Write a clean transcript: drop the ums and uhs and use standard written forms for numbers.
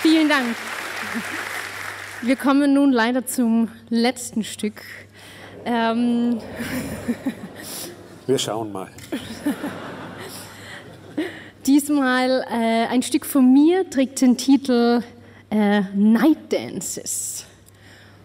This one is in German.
Vielen Dank. Wir kommen nun leider zum letzten Stück. Wir schauen mal. Diesmal ein Stück von mir trägt den Titel Night Dances.